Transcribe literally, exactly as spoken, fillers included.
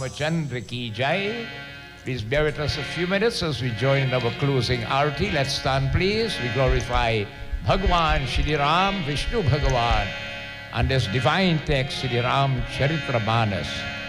Ramachandra ki jai. Please bear with us a few minutes as we join in our closing arati. Let's stand, please. We glorify Bhagwan Shri Ram, Vishnu Bhagavan, and this divine text, Shri Ram Charitra Manas.